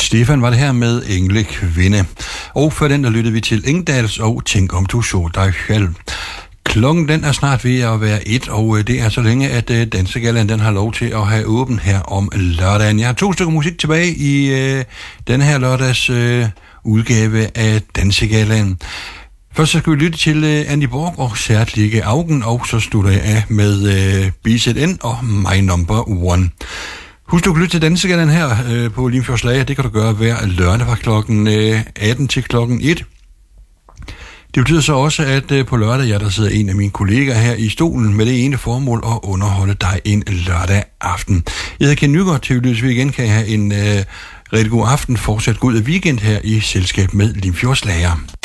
Stefan var det her med Engle Kvinde. Og før den der lyttede vi til Engdals og Tænk om du så dig selv. Klokken den er snart ved at være 1, og det er så længe, at Dansegallaen den har lov til at have åben her om lørdagen. Jeg har 2 stykker musik tilbage i denne her lørdags udgave af Dansegallaen. Først så skal vi lytte til Annie Borg og Særtlige Augen, og så slutter jeg af med BZN og My Number One. Husk, du kan lytte til Dansegallaen her på Limfjordslager. Det kan du gøre hver lørdag fra klokken 18 til klokken 1. Det betyder så også, at på lørdag, der sidder en af mine kollegaer her i stolen med det ene formål at underholde dig en lørdag aften. Jeg hedder Ken Nygaard, til vi igen kan have en rigtig god aften. Fortsat god weekend her i selskab med Limfjordslager.